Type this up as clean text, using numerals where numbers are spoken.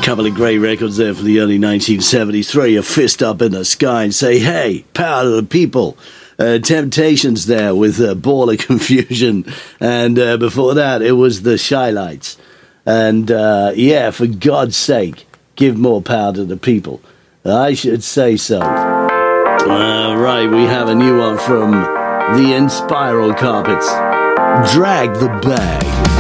couple of great records there from the early 1970s. Throw your fist up in the sky and say, hey, power to the people. Temptations there with Ball of Confusion. And before that, it was the Shy Lights. And for God's sake, give more power to the people. I should say so. Right, we have a new one from the Inspiral Carpets. Drag the Bag.